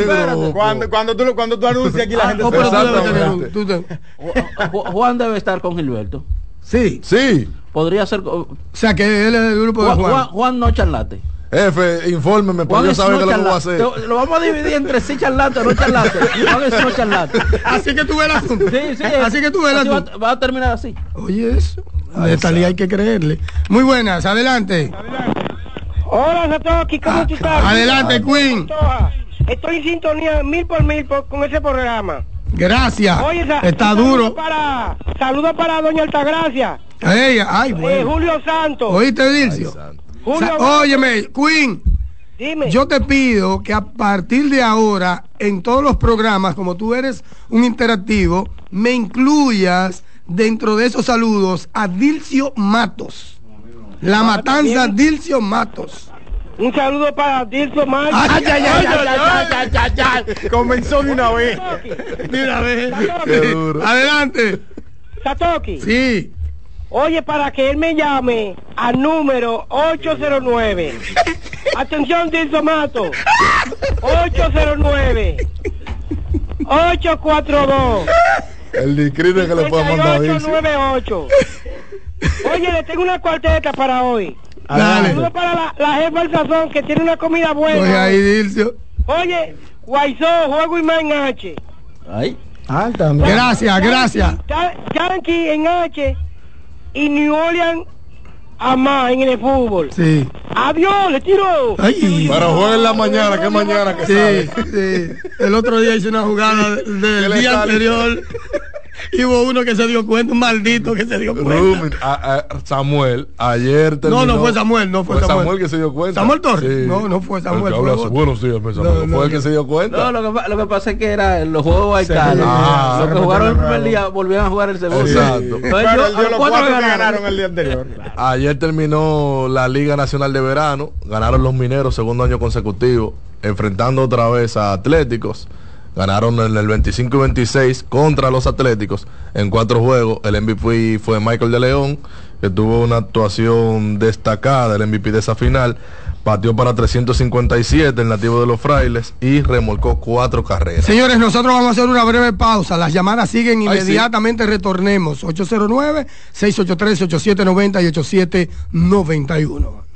Cuando tú anuncias aquí la gente Juan debe estar con Gilberto. Sí. Podría ser. O sea que él es del grupo de Juan. Juan no charlate. Jefe, infórmeme, porque yo saber que lo que voy a hacer. Lo vamos a dividir entre sí charlate o no charlate. Juan es no charlate. Así que tú ves el asunto. Sí. Así que tú ves el asunto. Va a terminar así. Oye, eso. A esta ley hay que creerle. Muy buenas, adelante. Hola, Satoki, ¿cómo tú estás? Adelante, Queen. Estoy en sintonía 1000 con ese programa. Gracias. Oye, está duro. Saludos para doña Altagracia. Bueno. Julio Santos. ¿Oíste, Dilcio? Óyeme, Queen. Dime. Yo te pido que a partir de ahora, en todos los programas, como tú eres un interactivo, me incluyas dentro de esos saludos a Dilcio Matos. La matanza Dilcio Matos. Un saludo para Dilcio Matos. Comenzó de una vez. Adelante. Satoki. Sí. Oye, para que él me llame al número 809. Atención, Dilcio Matos. 809 842 el discrito que le puedo mandar a Dilcio. 898. Oye, le tengo una cuarteta para hoy. Saludos para la jefa del sazón, que tiene una comida buena. Oye, ahí, Dilcio. Oye, Guaizó, juego y más en H. También. Gracias. Yankee en H y New Orleans a más en el fútbol. Sí. Adiós, le tiro. Pero juega en la mañana, ¿qué mañana que sí. El otro día hice una jugada del día anterior. Y hubo uno que se dio cuenta, un maldito que se dio cuenta. Samuel, ayer terminó. No fue Samuel, fue Samuel que se dio cuenta. ¿Samuel Torres? Sí. No fue Samuel. Buenos días, fue el que se dio cuenta. No, lo que pasa es que era los juegos Baikales. Los que jugaron el primer día volvieron a jugar el segundo. Exacto. Entonces, los cuatro que ganaron el día anterior. Ayer terminó la Liga Nacional de Verano. Ganaron los Mineros, segundo año consecutivo, enfrentando otra vez a Atléticos. Ganaron en el 25 y 26 contra los Atléticos en 4 juegos. El MVP fue Michael de León, que tuvo una actuación destacada, el MVP de esa final. Batió para 357 el nativo de los Frailes y remolcó 4 carreras. Señores, nosotros vamos a hacer una breve pausa. Las llamadas siguen inmediatamente. Retornemos. 809-683-8790 y 8791.